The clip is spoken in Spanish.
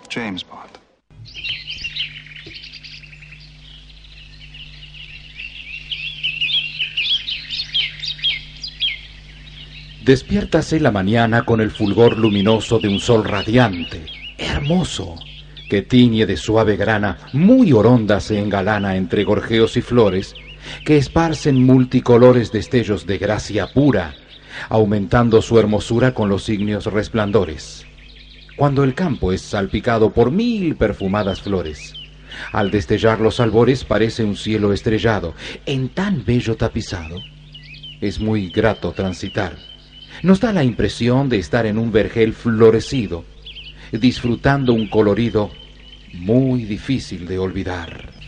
James Bond. Despiértase la mañana con el fulgor luminoso de un sol radiante, hermoso, que tiñe de suave grana, muy oronda se engalana entre gorjeos y flores, que esparcen multicolores destellos de gracia pura, aumentando su hermosura con los ígneos resplandores. Cuando el campo es salpicado por 1000 perfumadas flores, al destellar los albores parece un cielo estrellado, en tan bello tapizado. Es muy grato transitar. Nos da la impresión de estar en un vergel florecido, disfrutando un colorido muy difícil de olvidar.